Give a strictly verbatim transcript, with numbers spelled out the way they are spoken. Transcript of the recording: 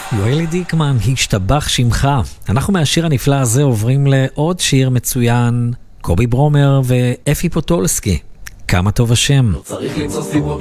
יואלי דיקמן, השתבח שמך. אנחנו מהשיר הנפלא הזה עוברים לעוד שיר מצוין, קובי ברומר ואפי פוטולסקי. כמה טוב השם. צריך למצוא סיבות